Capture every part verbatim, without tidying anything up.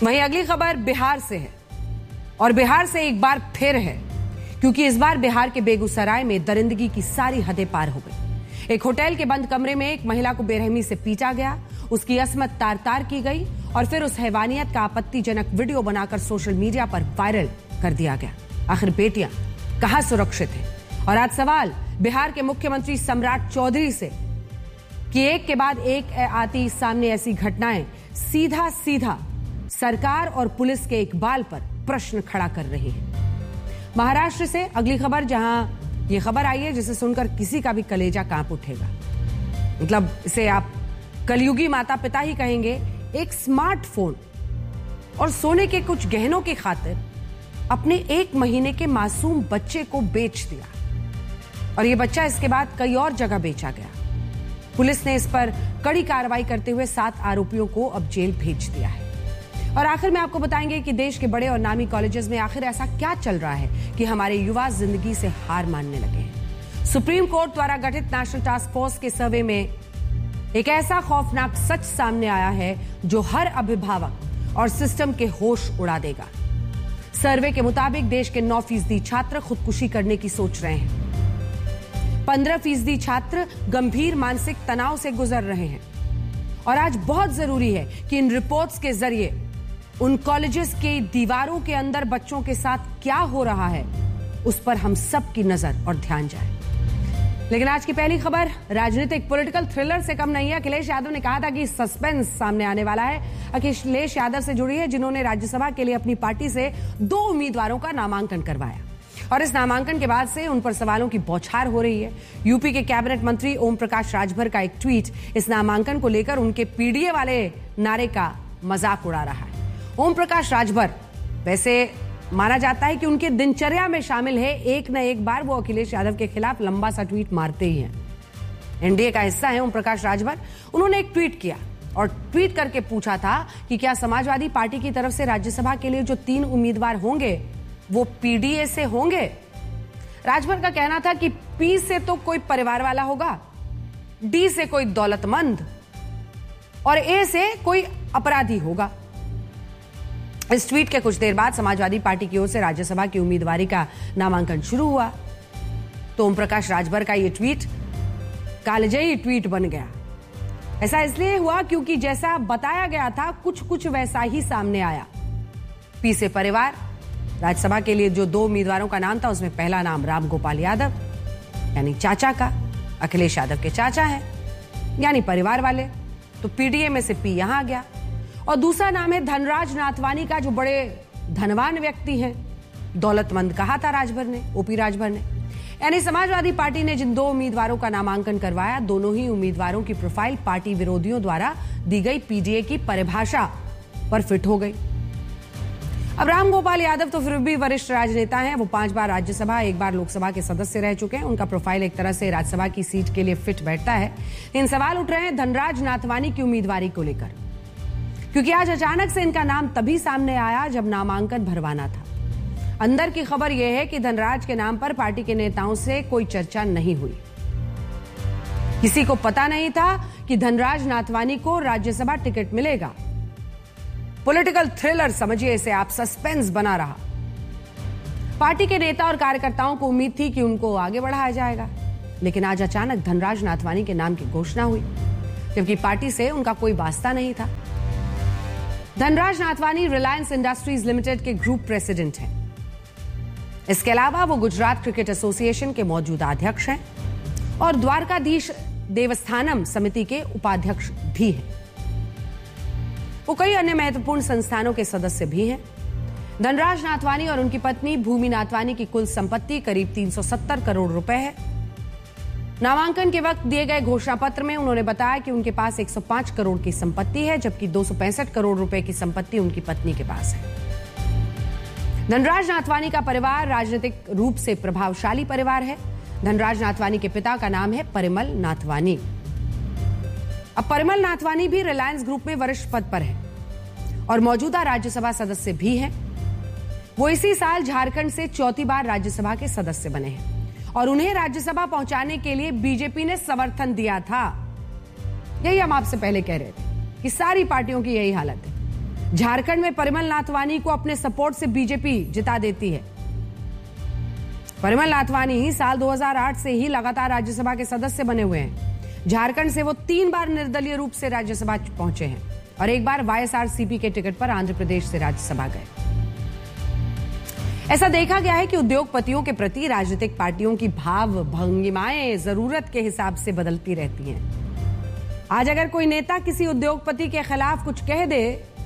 वहीं अगली खबर बिहार से है और बिहार से एक बार फिर है, क्योंकि इस बार बिहार के बेगूसराय में दरिंदगी की सारी हदें पार हो गई। एक होटल के बंद कमरे में एक महिला को बेरहमी से पीटा गया, उसकी असमत तार तार की गई और फिर उस हैवानियत का आपत्तिजनक वीडियो बनाकर सोशल मीडिया पर वायरल कर दिया गया। आखिर बेटियां कहां सुरक्षित हैं? और आज सवाल बिहार के मुख्यमंत्री सम्राट चौधरी से कि एक के बाद एक आती सामने ऐसी घटनाएं सीधा सीधा सरकार और पुलिस के इकबाल पर प्रश्न खड़ा कर रही है। महाराष्ट्र से अगली खबर, जहां यह खबर आई है जिसे सुनकर किसी का भी कलेजा कांप उठेगा। मतलब इसे आप कलयुगी माता पिता ही कहेंगे। एक स्मार्टफोन और सोने के कुछ गहनों की खातिर अपने एक महीने के मासूम बच्चे को बेच दिया और यह बच्चा इसके बाद कई और जगह बेचा गया। पुलिस ने इस पर कड़ी कार्रवाई करते हुए सात आरोपियों को अब जेल भेज दिया है। और आखिर में आपको बताएंगे कि देश के बड़े और नामी कॉलेजेस में आखिर ऐसा क्या चल रहा है कि हमारे युवा जिंदगी से हार मानने लगे हैं। सुप्रीम कोर्ट द्वारा गठित नेशनल टास्क फोर्स के सर्वे में एक ऐसा खौफनाक सच सामने आया है जो हर अभिभावक और सिस्टम के होश उड़ा देगा। सर्वे के मुताबिक देश के नौ फीसदी छात्र खुदकुशी करने की सोच रहे हैं। पंद्रह फीसदी छात्र गंभीर मानसिक तनाव से गुजर रहे हैं। और आज बहुत जरूरी है कि इन रिपोर्ट्स के जरिए उन कॉलेजेस के दीवारों के अंदर बच्चों के साथ क्या हो रहा है उस पर हम सब की नजर और ध्यान जाए। लेकिन आज की पहली खबर राजनीतिक पॉलिटिकल थ्रिलर से कम नहीं है। अखिलेश यादव ने कहा था कि सस्पेंस सामने आने वाला है। अखिलेश यादव से जुड़ी है जिन्होंने राज्यसभा के लिए अपनी पार्टी से दो उम्मीदवारों का नामांकन करवाया और इस नामांकन के बाद से उन पर सवालों की बौछार हो रही है। यूपी के कैबिनेट मंत्री ओम प्रकाश राजभर का एक ट्वीट इस नामांकन को लेकर उनके पीडीए वाले नारे का मजाक उड़ा रहा है। ओम प्रकाश राजभर वैसे माना जाता है कि उनके दिनचर्या में शामिल है एक न एक बार वो अखिलेश यादव के खिलाफ लंबा सा ट्वीट मारते ही हैं। एनडीए का हिस्सा है ओम प्रकाश राजभर। उन्होंने एक ट्वीट किया और ट्वीट करके पूछा था कि क्या समाजवादी पार्टी की तरफ से राज्यसभा के लिए जो तीन उम्मीदवार होंगे वो पीडीए से होंगे। राजभर का कहना था कि पी से तो कोई परिवार वाला होगा, डी से कोई दौलतमंद और ए से कोई अपराधी होगा। इस ट्वीट के कुछ देर बाद समाजवादी पार्टी की ओर से राज्यसभा की उम्मीदवारी का नामांकन शुरू हुआ तो ओम प्रकाश राजभर का यह ट्वीट कालजयी ट्वीट बन गया। ऐसा इसलिए हुआ क्योंकि जैसा बताया गया था कुछ कुछ वैसा ही सामने आया। पी से परिवार, राज्यसभा के लिए जो दो उम्मीदवारों का नाम था उसमें पहला नाम राम गोपाल यादव यानी चाचा का, अखिलेश यादव के चाचा हैं यानी परिवार वाले, तो पीडीए में से पी यहां आ गया। और दूसरा नाम है धनराज नाथवानी का, जो बड़े धनवान व्यक्ति हैं, दौलतमंद कहा था राजभर ने, ओपी राजभर ने। यानी समाजवादी पार्टी ने जिन दो उम्मीदवारों का नामांकन करवाया, दोनों ही उम्मीदवारों की प्रोफाइल पार्टी विरोधियों द्वारा दी गई पीडीए की परिभाषा पर फिट हो गई। अब राम गोपाल यादव तो फिर भी वरिष्ठ राजनेता हैं। वो पांच बार राज्यसभा, एक बार लोकसभा के सदस्य रह चुके हैं। उनका प्रोफाइल एक तरह से राज्यसभा की सीट के लिए फिट बैठता है। इन सवाल उठ रहे हैं धनराज नाथवानी की उम्मीदवारी को लेकर, क्योंकि आज अचानक से इनका नाम तभी सामने आया जब नामांकन भरवाना था। अंदर की खबर यह है कि धनराज के नाम पर पार्टी के नेताओं से कोई चर्चा नहीं हुई। किसी को पता नहीं था कि धनराज नाथवानी को राज्यसभा टिकट मिलेगा। पॉलिटिकल थ्रिलर समझिए इसे आप, सस्पेंस बना रहा। पार्टी के नेता और कार्यकर्ताओं को उम्मीद थी कि उनको आगे बढ़ाया जाएगा, लेकिन आज अचानक धनराज नाथवानी के नाम की घोषणा हुई, जबकि पार्टी से उनका कोई वास्ता नहीं था। धनराज नाथवानी रिलायंस इंडस्ट्रीज लिमिटेड के ग्रुप प्रेसिडेंट हैं। इसके अलावा वो गुजरात क्रिकेट एसोसिएशन के मौजूदा अध्यक्ष हैं और द्वारकाधीश देवस्थानम समिति के उपाध्यक्ष भी हैं। वो कई अन्य महत्वपूर्ण संस्थानों के सदस्य भी हैं। धनराज नाथवानी और उनकी पत्नी भूमि नाथवानी की कुल संपत्ति करीब तीन सौ सत्तर करोड़ रुपए है। नामांकन के वक्त दिए गए घोषणा पत्र में उन्होंने बताया कि उनके पास एक सौ पाँच करोड़ की संपत्ति है, जबकि दो सौ पैंसठ करोड़ रुपए की संपत्ति उनकी पत्नी के पास है। धनराज नाथवानी का परिवार राजनीतिक रूप से प्रभावशाली परिवार है। धनराज नाथवानी के पिता का नाम है परिमल नाथवानी। अब परिमल नाथवानी भी रिलायंस ग्रुप में वरिष्ठ पद पर है और मौजूदा राज्यसभा सदस्य भी हैं। वो इसी साल झारखंड से चौथी बार राज्यसभा के सदस्य बने हैं और उन्हें राज्यसभा पहुंचाने के लिए बीजेपी ने समर्थन दिया था। यही हम आपसे पहले कह रहे थे कि सारी पार्टियों की यही हालत है। झारखंड में परिमल नाथवानी को अपने सपोर्ट से बीजेपी जिता देती है। परिमल नाथवानी साल दो हज़ार आठ से ही लगातार राज्यसभा के सदस्य बने हुए हैं। झारखंड से वो तीन बार निर्दलीय रूप से राज्यसभा पहुंचे हैं और एक बार वाईएसआरसीपी के टिकट पर आंध्र प्रदेश से राज्यसभा गए। ऐसा देखा गया है कि उद्योगपतियों के प्रति राजनीतिक पार्टियों की भाव भंगिमाएं जरूरत के हिसाब से बदलती रहती हैं। आज अगर कोई नेता किसी उद्योगपति के खिलाफ कुछ कह दे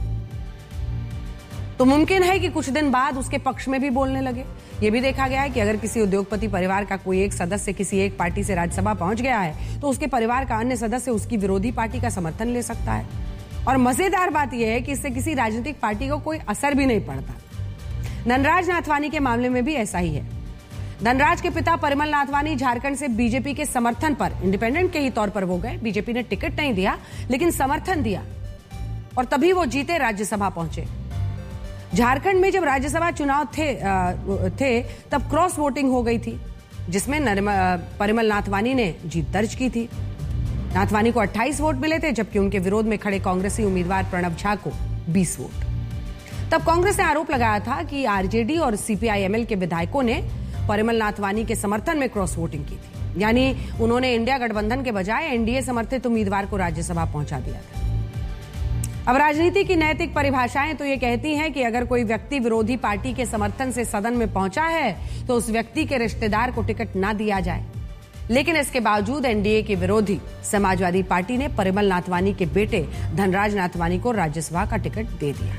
तो मुमकिन है कि कुछ दिन बाद उसके पक्ष में भी बोलने लगे। यह भी देखा गया है कि अगर किसी उद्योगपति परिवार का कोई एक सदस्य किसी एक पार्टी से राज्यसभा पहुंच गया है तो उसके परिवार का अन्य सदस्य उसकी विरोधी पार्टी का समर्थन ले सकता है। और मजेदार बात यह है कि इससे किसी राजनीतिक पार्टी को कोई असर भी नहीं पड़ता। धनराज नाथवानी के मामले में भी ऐसा ही है। धनराज के पिता परिमल नाथवानी झारखंड से बीजेपी के समर्थन पर इंडिपेंडेंट के ही तौर पर वो गए। बीजेपी ने टिकट नहीं दिया लेकिन समर्थन दिया और तभी वो जीते राज्यसभा पहुंचे। झारखंड में जब राज्यसभा चुनाव थे आ, थे तब क्रॉस वोटिंग हो गई थी जिसमें परिमल नाथवानी ने जीत दर्ज की थी। नाथवानी को अट्ठाईस वोट मिले थे जबकि उनके विरोध में खड़े कांग्रेसी उम्मीदवार प्रणब झा को बीस वोट। तब कांग्रेस ने आरोप लगाया था कि आरजेडी और सीपीआईएमएल के विधायकों ने परिमल नाथवानी के समर्थन में क्रॉस वोटिंग की थी, यानी उन्होंने इंडिया गठबंधन के बजाय एनडीए समर्थित उम्मीदवार को राज्यसभा पहुंचा दिया था। अब राजनीति की नैतिक परिभाषाएं तो ये कहती हैं कि अगर कोई व्यक्ति विरोधी पार्टी के समर्थन से सदन में पहुंचा है तो उस व्यक्ति के रिश्तेदार को टिकट ना दिया जाए। लेकिन इसके बावजूद एनडीए के विरोधी समाजवादी पार्टी ने परिमल नाथवानी के बेटे धनराज नाथवानी को राज्यसभा का टिकट दे दिया।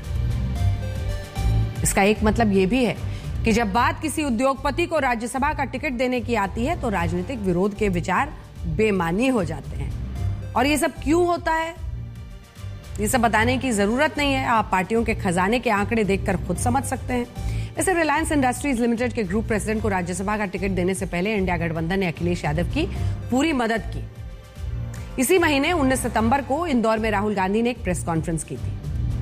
इसका एक मतलब यह भी है कि जब बात किसी उद्योगपति को राज्यसभा का टिकट देने की आती है तो राजनीतिक विरोध के विचार बेमानी हो जाते हैं। और ये सब क्यों होता है, ये सब बताने की जरूरत नहीं है, आप पार्टियों के खजाने के आंकड़े देखकर खुद समझ सकते हैं। वैसे रिलायंस इंडस्ट्रीज लिमिटेड के ग्रुप प्रेसिडेंट को राज्यसभा का टिकट देने से पहले इंडिया गठबंधन ने अखिलेश यादव की पूरी मदद की। इसी महीने उन्नीस सितंबर को इंदौर में राहुल गांधी ने एक प्रेस कॉन्फ्रेंस की थी।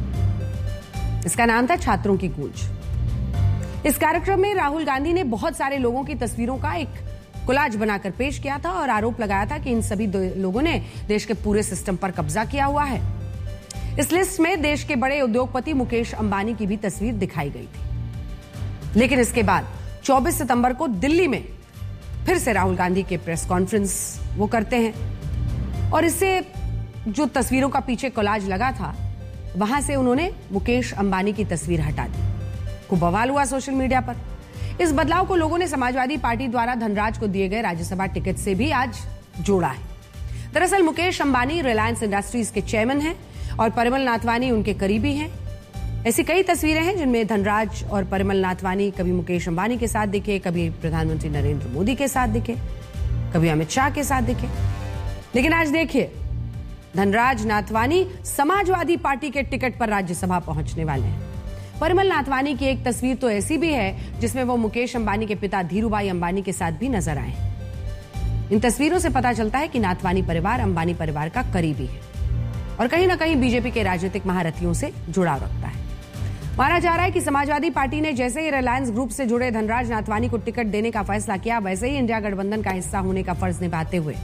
इसका नाम था छात्रों की गूंज। इस कार्यक्रम में राहुल गांधी ने बहुत सारे लोगों की तस्वीरों का एक कोलाज बनाकर पेश किया था और आरोप लगाया था कि इन सभी लोगों ने देश के पूरे सिस्टम पर कब्जा किया हुआ है। इस लिस्ट में देश के बड़े उद्योगपति मुकेश अंबानी की भी तस्वीर दिखाई गई थी। लेकिन इसके बाद चौबीस सितंबर को दिल्ली में फिर से राहुल गांधी के प्रेस कॉन्फ्रेंस वो करते हैं और इससे जो तस्वीरों का पीछे कोलाज लगा था वहां से उन्होंने मुकेश अंबानी की तस्वीर हटा दी। खूब बवाल हुआ सोशल मीडिया पर। इस बदलाव को लोगों ने समाजवादी पार्टी द्वारा धनराज को दिए गए राज्यसभा टिकट से भी आज जोड़ा है। दरअसल मुकेश अंबानी रिलायंस इंडस्ट्रीज के चेयरमैन हैं और परिमल नाथवानी उनके करीबी हैं। ऐसी कई तस्वीरें हैं जिनमें धनराज और परिमल नाथवानी कभी मुकेश अंबानी के साथ दिखे, कभी प्रधानमंत्री नरेंद्र मोदी के साथ दिखे, कभी अमित शाह के साथ दिखे। लेकिन आज देखिए, धनराज नाथवानी समाजवादी पार्टी के टिकट पर राज्यसभा पहुंचने वाले हैं। परिमल नाथवानी की एक तस्वीर तो ऐसी भी है जिसमें वो मुकेश अंबानी के पिता धीरूभाई अंबानी के साथ भी नजर आए। इन तस्वीरों से पता चलता है कि नाथवानी परिवार अंबानी परिवार का करीबी है और कहीं ना कहीं बीजेपी के राजनीतिक महारथियों से जुड़ाव रखता है। माना जा रहा है कि समाजवादी पार्टी ने जैसे ही रिलायंस ग्रुप से जुड़े धनराज नाथवानी को टिकट देने का फैसला किया, वैसे ही इंडिया गठबंधन का हिस्सा होने का फर्ज निभाते हुए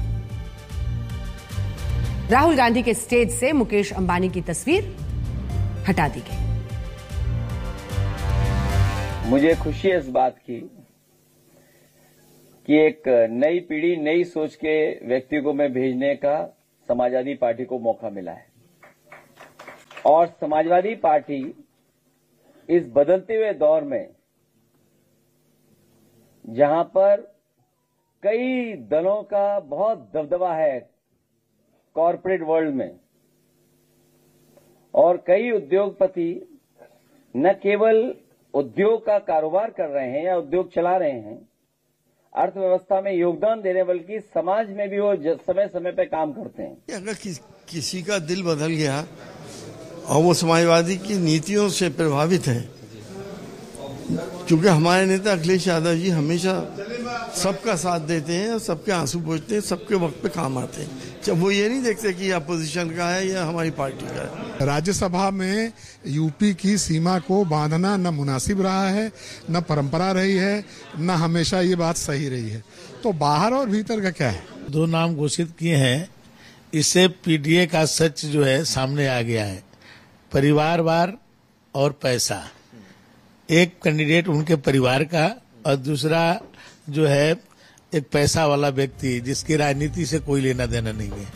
राहुल गांधी के स्टेज से मुकेश अंबानी की तस्वीर हटा दी गई। मुझे खुशी है इस बात की कि एक नई पीढ़ी, नई सोच के व्यक्ति को मैं भेजने का समाजवादी पार्टी को मौका मिला है और समाजवादी पार्टी इस बदलते हुए दौर में, जहां पर कई दलों का बहुत दबदबा है कॉरपोरेट वर्ल्ड में और कई उद्योगपति न केवल उद्योग का कारोबार कर रहे हैं या उद्योग चला रहे हैं, अर्थव्यवस्था में योगदान देने, बल्कि समाज में भी वो समय समय पे काम करते हैं। अगर कि, किसी का दिल बदल गया और वो समाजवादी की नीतियों से प्रभावित है, क्योंकि हमारे नेता अखिलेश यादव जी हमेशा सबका साथ देते हैं और सबके आंसू पोंछते हैं, सबके वक्त पे काम आते हैं। जब वो ये नहीं देखते कि अपोजिशन का है या हमारी पार्टी का है। राज्यसभा में यूपी की सीमा को बांधना न मुनासिब रहा है, न परंपरा रही है, न हमेशा ये बात सही रही है। तो बाहर और भीतर का क्या है? दो नाम घोषित किए हैं, इससे पीडीए का सच जो है सामने आ गया है। परिवारवार और पैसा। एक कैंडिडेट उनके परिवार का और दूसरा जो है एक पैसा वाला व्यक्ति जिसकी राजनीति से कोई लेना देना नहीं है।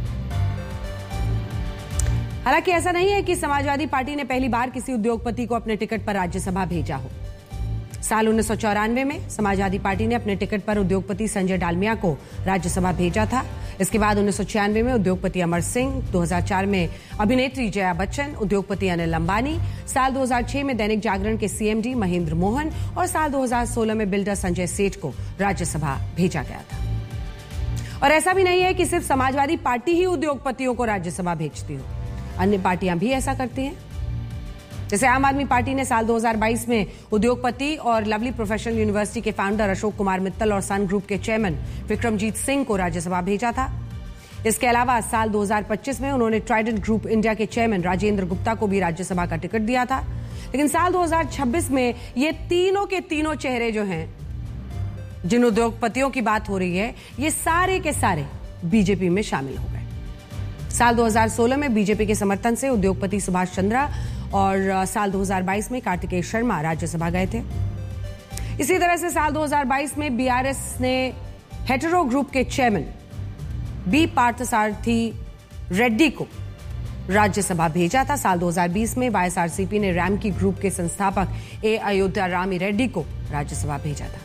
हालांकि ऐसा नहीं है कि समाजवादी पार्टी ने पहली बार किसी उद्योगपति को अपने टिकट पर राज्यसभा भेजा हो। साल उन्नीस सौ चौरानवे में समाजवादी पार्टी ने अपने टिकट पर उद्योगपति संजय डालमिया को राज्यसभा भेजा था। इसके बाद उन्नीस सौ छियानवे में उद्योगपति अमर सिंह, दो हज़ार चार में अभिनेत्री जया बच्चन, उद्योगपति अनिल अंबानी, साल दो हज़ार छह में दैनिक जागरण के सीएमडी महेंद्र मोहन और साल दो हज़ार सोलह में बिल्डर संजय सेठ को राज्यसभा भेजा गया था। और ऐसा भी नहीं है कि सिर्फ समाजवादी पार्टी ही उद्योगपतियों को राज्यसभा भेजती हो, अन्य पार्टियां भी ऐसा करती हैं। जैसे आम आदमी पार्टी ने साल दो हज़ार बाईस में उद्योगपति और लवली प्रोफेशनल यूनिवर्सिटी के फाउंडर अशोक कुमार मित्तल और सन ग्रुप के चेयरमैन विक्रमजीत सिंह को राज्यसभा भेजा था। इसके अलावा साल दो हज़ार पच्चीस में उन्होंने ट्राइडेंट ग्रुप इंडिया के चेयरमैन राजेंद्र गुप्ता को भी राज्यसभा का टिकट दिया था। लेकिन साल दो हज़ार छब्बीस में ये तीनों के तीनों चेहरे जो हैं, जिन उद्योगपतियों की बात हो रही है, ये सारे के सारे बीजेपी में शामिल हो गए। साल दो हज़ार सोलह में बीजेपी के समर्थन से उद्योगपति सुभाष चंद्रा और साल दो हज़ार बाईस में कार्तिकेय शर्मा राज्यसभा गए थे। इसी तरह से साल दो हज़ार बाईस में बीआरएस ने हेटेरो ग्रुप के चेयरमैन बी पार्थसारथी रेड्डी को राज्यसभा भेजा था। साल दो हज़ार बीस में वाईएसआरसीपी ने रैमकी ग्रुप के संस्थापक ए अयोध्या रामी रेड्डी को राज्यसभा भेजा था।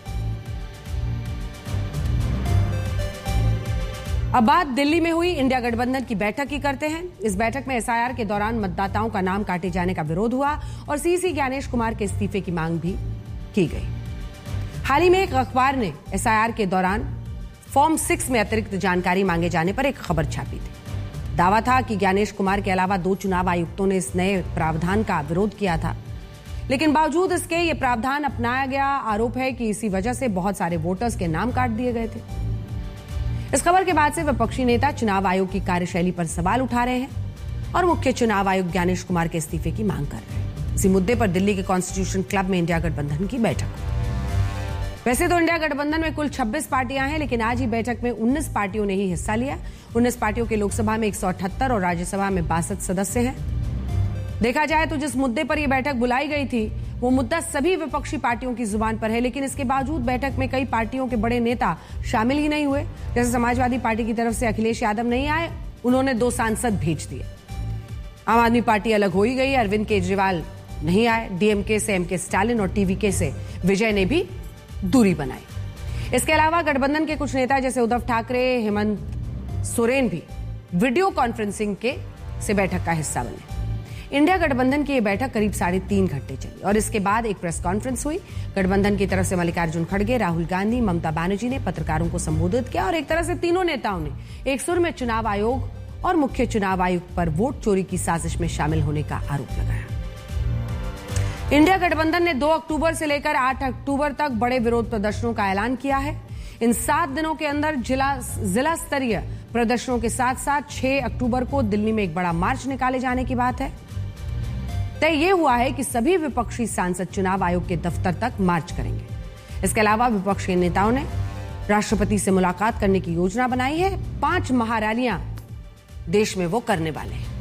अब बात दिल्ली में हुई इंडिया गठबंधन की बैठक की करते हैं। इस बैठक में एसआईआर के दौरान मतदाताओं का नाम काटे जाने का विरोध हुआ और सीसी ज्ञानेश कुमार के इस्तीफे की मांग भी की गई। हाल ही में एक अखबार ने एसआईआर के दौरान फॉर्म सिक्स में अतिरिक्त जानकारी मांगे जाने पर एक खबर छापी थी। दावा था कि ज्ञानेश कुमार के अलावा दो चुनाव आयुक्तों ने इस नए प्रावधान का विरोध किया था, लेकिन बावजूद इसके ये प्रावधान अपनाया गया। आरोप है कि इसी वजह से बहुत सारे वोटर्स के नाम काट दिए गए थे। इस खबर के बाद से विपक्षी नेता चुनाव आयोग की कार्यशैली पर सवाल उठा रहे हैं और मुख्य चुनाव आयुक्त ज्ञानेश कुमार के इस्तीफे की मांग कर रहे हैं। इसी मुद्दे पर दिल्ली के कॉन्स्टिट्यूशन क्लब में इंडिया गठबंधन की बैठक। वैसे तो इंडिया गठबंधन में कुल छब्बीस पार्टियां हैं, लेकिन आज ही बैठक में उन्नीस पार्टियों ने ही हिस्सा लिया। उन्नीस पार्टियों के लोकसभा में एक सौ अठहत्तर और राज्यसभा में बासठ सदस्य हैं। देखा जाए तो जिस मुद्दे पर यह बैठक बुलाई गई थी वो मुद्दा सभी विपक्षी पार्टियों की जुबान पर है, लेकिन इसके बावजूद बैठक में कई पार्टियों के बड़े नेता शामिल ही नहीं हुए। जैसे समाजवादी पार्टी की तरफ से अखिलेश यादव नहीं आए, उन्होंने दो सांसद भेज दिए। आम आदमी पार्टी अलग हो ही गई, अरविंद केजरीवाल नहीं आए। डीएमके से एमके स्टालिन और टीवीके से विजय ने भी दूरी बनाई। इसके अलावा गठबंधन के कुछ नेता जैसे उद्धव ठाकरे, हेमंत सोरेन भी वीडियो कॉन्फ्रेंसिंग के से बैठक का हिस्सा बने। इंडिया गठबंधन की यह बैठक करीब साढ़े तीन घंटे चली और इसके बाद एक प्रेस कॉन्फ्रेंस हुई। गठबंधन की तरफ से मल्लिकार्जुन खड़गे, राहुल गांधी, ममता बनर्जी ने पत्रकारों को संबोधित किया और एक तरह से तीनों नेताओं ने एक सुर में चुनाव आयोग और मुख्य चुनाव आयुक्त पर वोट चोरी की साजिश में शामिल होने का आरोप लगाया। इंडिया गठबंधन ने दो अक्टूबर से लेकर आठ अक्टूबर तक बड़े विरोध प्रदर्शनों का ऐलान किया है। इन सात दिनों के अंदर जिला जिला स्तरीय प्रदर्शनों के साथ साथ छह अक्टूबर को दिल्ली में एक बड़ा मार्च निकाले जाने की बात है। तय यह हुआ है कि सभी विपक्षी सांसद चुनाव आयोग के दफ्तर तक मार्च करेंगे। इसके अलावा विपक्ष के नेताओं ने राष्ट्रपति से मुलाकात करने की योजना बनाई है। पांच महारैलियां देश में वो करने वाले हैं।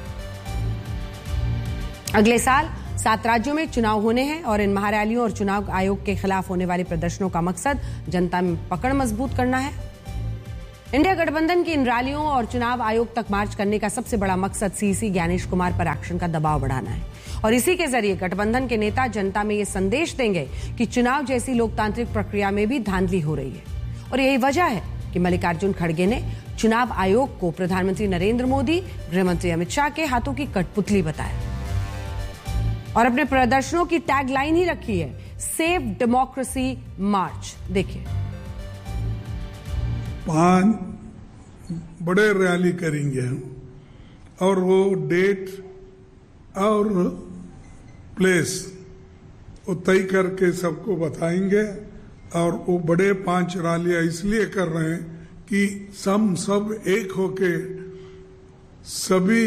अगले साल सात राज्यों में चुनाव होने हैं और इन महारैलियों और चुनाव आयोग के खिलाफ होने वाले प्रदर्शनों का मकसद जनता में पकड़ मजबूत करना है। इंडिया गठबंधन की इन रैलियों और चुनाव आयोग तक मार्च करने का सबसे बड़ा मकसद सीसी ज्ञानेश कुमार पर एक्शन का दबाव बढ़ाना है और इसी के जरिए गठबंधन के नेता जनता में ये संदेश देंगे कि चुनाव जैसी लोकतांत्रिक प्रक्रिया में भी धांधली हो रही है। और यही वजह है कि मल्लिकार्जुन खड़गे ने चुनाव आयोग को प्रधानमंत्री नरेंद्र मोदी, गृहमंत्री अमित शाह के हाथों की कठपुतली बताया और अपने प्रदर्शनों की टैगलाइन ही रखी है, सेव डेमोक्रेसी मार्च। देखिए, पांच बड़े रैली करेंगे हम और वो डेट और प्लेस वो तय करके सबको बताएंगे। और वो बड़े पांच रैलियां इसलिए कर रहे हैं कि सब सब एक होके सभी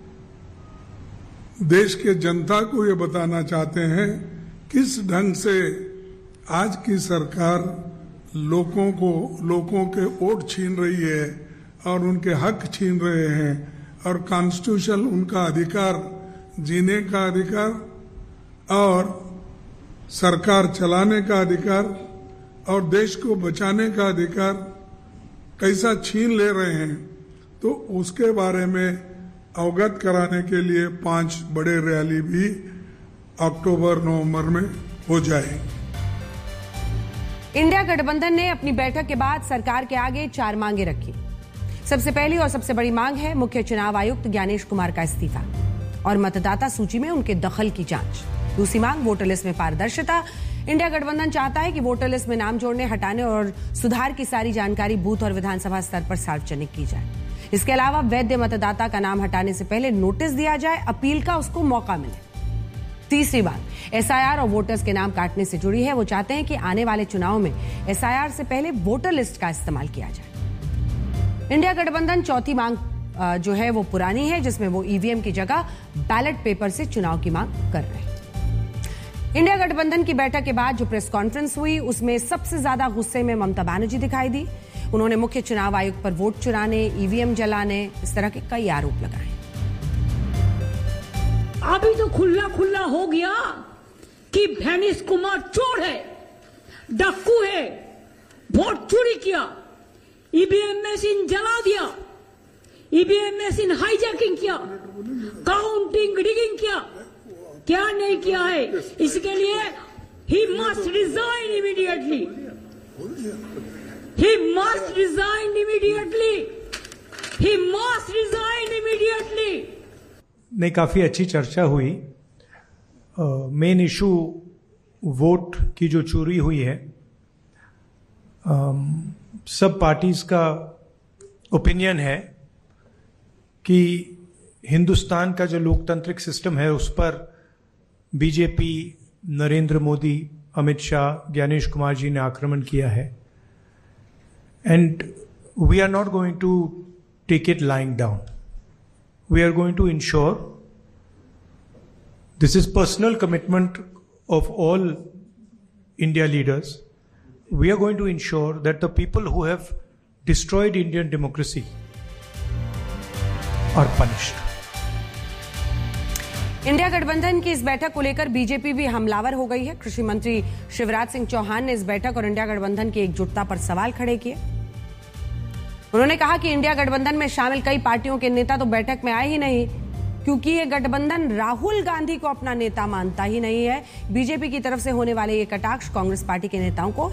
देश के जनता को ये बताना चाहते हैं किस ढंग से आज की सरकार लोगों को लोगों के वोट छीन रही है और उनके हक छीन रहे हैं और कॉन्स्टिट्यूशन उनका अधिकार जीने का अधिकार और सरकार चलाने का अधिकार और देश को बचाने का अधिकार कैसा छीन ले रहे हैं, तो उसके बारे में अवगत कराने के लिए पांच बड़े रैली भी अक्टूबर नवंबर में हो जाए। इंडिया गठबंधन ने अपनी बैठक के बाद सरकार के आगे चार मांगे रखी। सबसे पहली और सबसे बड़ी मांग है मुख्य चुनाव आयुक्त ज्ञानेश कुमार का इस्तीफा और मतदाता सूची में उनके दखल की जांच। दूसरी मांग वोटर लिस्ट में पारदर्शिता। इंडिया गठबंधन चाहता है कि वोटर लिस्ट में नाम जोड़ने, हटाने और सुधार की सारी जानकारी बूथ और विधानसभा स्तर पर सार्वजनिक की जाए। इसके अलावा वैध मतदाता का नाम हटाने से पहले नोटिस दिया जाए, अपील का उसको मौका मिले। तीसरी बात एसआईआर और वोटर्स के नाम काटने से जुड़ी है। वो चाहते हैं कि आने वाले चुनाव में एसआईआर से पहले वोटर लिस्ट का इस्तेमाल किया जाए। इंडिया गठबंधन चौथी मांग जो है वो पुरानी है, जिसमें वो ईवीएम की जगह बैलेट पेपर से चुनाव की मांग कर रहे हैं। इंडिया गठबंधन की बैठक के बाद जो प्रेस कॉन्फ्रेंस हुई, उसमें सबसे ज्यादा गुस्से में ममता बनर्जी दिखाई दी। उन्होंने मुख्य चुनाव आयुक्त पर वोट चुराने, ईवीएम जलाने, इस तरह के कई आरोप लगाए। अभी तो खुला खुला हो गया कि भैनिस कुमार चोर है, डाकू है, वोट चोरी किया, ईवीएम मशीन जला दिया, ईवीएम मशीन हाईजैकिंग किया, काउंटिंग रिगिंग किया, क्या नहीं किया है। इसके लिए he must resign immediately, he must resign immediately, he must resign immediately. नहीं, काफ़ी अच्छी चर्चा हुई। मेन इशू वोट की जो चोरी हुई है, आ, सब पार्टीज का ओपिनियन है कि हिंदुस्तान का जो लोकतांत्रिक सिस्टम है उस पर बीजेपी, नरेंद्र मोदी, अमित शाह, ज्ञानेश कुमार जी ने आक्रमण किया है। And we are not going to take it lying down. We are going to ensure, this is personal commitment of all India leaders, we are going to ensure that the people who have destroyed Indian democracy are punished. India गठबंधन की इस बैठक को लेकर BJP भी हमलावर हो गई है। कृषि मंत्री शिवराज सिंह चौहान ने इस बैठक और इंडिया गठबंधन की एकजुटता पर सवाल खड़े किए। उन्होंने कहा कि इंडिया गठबंधन में शामिल कई पार्टियों के नेता तो बैठक में आए ही नहीं, क्योंकि ये गठबंधन राहुल गांधी को अपना नेता मानता ही नहीं है। बीजेपी की तरफ से होने वाले ये कटाक्ष कांग्रेस पार्टी के नेताओं को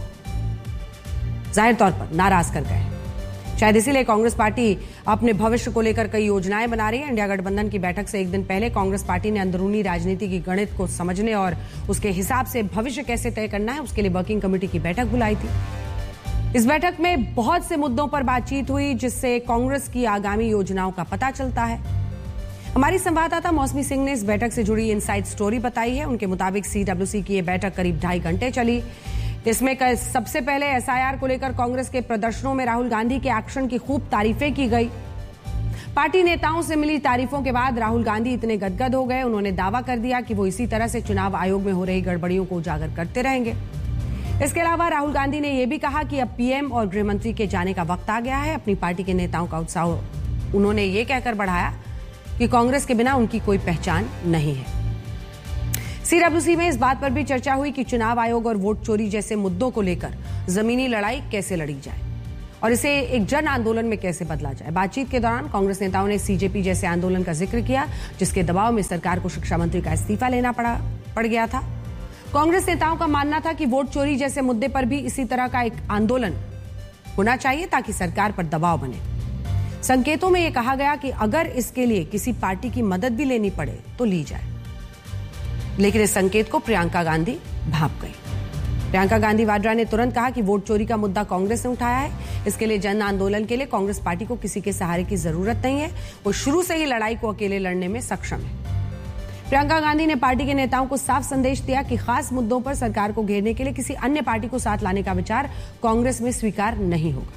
जाहिर तौर पर नाराज कर गए। शायद इसीलिए कांग्रेस पार्टी अपने भविष्य को लेकर कई योजनाएं बना रही है। इंडिया गठबंधन की बैठक से एक दिन पहले कांग्रेस पार्टी ने अंदरूनी राजनीति की गणित को समझने और उसके हिसाब से भविष्य कैसे तय करना है, उसके लिए वर्किंग कमेटी की बैठक बुलाई थी। इस बैठक में बहुत से मुद्दों पर बातचीत हुई, जिससे कांग्रेस की आगामी योजनाओं का पता चलता है। हमारी संवाददाता मौसमी सिंह ने इस बैठक से जुड़ी इनसाइड स्टोरी बताई है। उनके मुताबिक सीडब्ल्यूसी की यह बैठक करीब ढाई घंटे चली। इसमें सबसे पहले एसआईआर को लेकर कांग्रेस के प्रदर्शनों में राहुल गांधी के एक्शन की खूब तारीफें की गई। पार्टी नेताओं से मिली तारीफों के बाद राहुल गांधी इतने गदगद हो गए, उन्होंने दावा कर दिया कि वो इसी तरह से चुनाव आयोग में हो रही गड़बड़ियों को उजागर करते रहेंगे। इसके अलावा राहुल गांधी ने यह भी कहा कि अब पीएम और गृह मंत्री के जाने का वक्त आ गया है। अपनी पार्टी के नेताओं का उत्साह उन्होंने ये कहकर बढ़ाया कि कांग्रेस के बिना उनकी कोई पहचान नहीं है। सीडब्ल्यूसी में इस बात पर भी चर्चा हुई कि चुनाव आयोग और वोट चोरी जैसे मुद्दों को लेकर जमीनी लड़ाई कैसे लड़ी जाए और इसे एक जन आंदोलन में कैसे बदला जाए। बातचीत के दौरान कांग्रेस नेताओं ने सीजेपी जैसे आंदोलन का जिक्र किया, जिसके दबाव में सरकार को शिक्षा मंत्री का इस्तीफा लेना पड़ा पड़ गया था। कांग्रेस नेताओं का मानना था कि वोट चोरी जैसे मुद्दे पर भी इसी तरह का एक आंदोलन होना चाहिए ताकि सरकार पर दबाव बने। संकेतों में यह कहा गया कि अगर इसके लिए किसी पार्टी की मदद भी लेनी पड़े तो ली जाए, लेकिन इस संकेत को प्रियंका गांधी भांप गई। प्रियंका गांधी वाड्रा ने तुरंत कहा कि वोट चोरी का मुद्दा कांग्रेस ने उठाया है, इसके लिए जन आंदोलन के लिए कांग्रेस पार्टी को किसी के सहारे की जरूरत नहीं है, वो शुरू से ही लड़ाई को अकेले लड़ने में सक्षम है। प्रियंका गांधी ने पार्टी के नेताओं को साफ संदेश दिया कि खास मुद्दों पर सरकार को घेरने के लिए किसी अन्य पार्टी को साथ लाने का विचार कांग्रेस में स्वीकार नहीं होगा।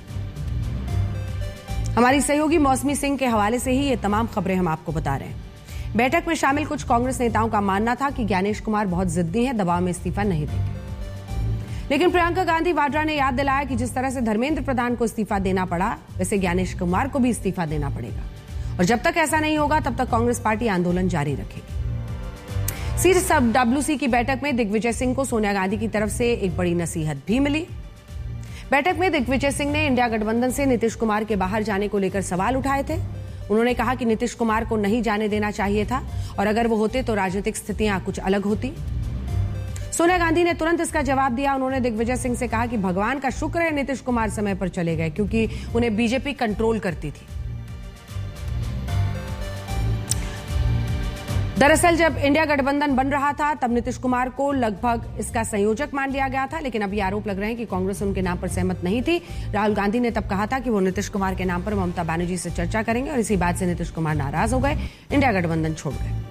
हमारी सहयोगी मौसमी सिंह के हवाले से ही ये तमाम खबरें हम आपको बता रहे हैं। बैठक में शामिल कुछ कांग्रेस नेताओं का मानना था कि ज्ञानेश कुमार बहुत जिद्दी हैं, दबाव में इस्तीफा नहीं देंगे। लेकिन प्रियंका गांधी वाड्रा ने याद दिलाया कि जिस तरह से धर्मेंद्र प्रधान को इस्तीफा देना पड़ा, वैसे ज्ञानेश कुमार को भी इस्तीफा देना पड़ेगा और जब तक ऐसा नहीं होगा तब तक कांग्रेस पार्टी आंदोलन जारी रखेगी। सी सब डब्ल्यूसी की बैठक में दिग्विजय सिंह को सोनिया गांधी की तरफ से एक बड़ी नसीहत भी मिली। बैठक में दिग्विजय सिंह ने इंडिया गठबंधन से नीतीश कुमार के बाहर जाने को लेकर सवाल उठाए थे। उन्होंने कहा कि नीतीश कुमार को नहीं जाने देना चाहिए था और अगर वो होते तो राजनीतिक स्थितियां कुछ अलग होती। सोनिया गांधी ने तुरंत इसका जवाब दिया। उन्होंने दिग्विजय सिंह से कहा कि भगवान का शुक्र है नीतीश कुमार समय पर चले गए, क्योंकि उन्हें बीजेपी कंट्रोल करती थी। दरअसल जब इंडिया गठबंधन बन रहा था तब नीतीश कुमार को लगभग इसका संयोजक मान लिया गया था, लेकिन अब ये आरोप लग रहे हैं कि कांग्रेस उनके नाम पर सहमत नहीं थी। राहुल गांधी ने तब कहा था कि वो नीतीश कुमार के नाम पर ममता बनर्जी से चर्चा करेंगे और इसी बात से नीतीश कुमार नाराज हो गए, इंडिया गठबंधन छोड़ गए।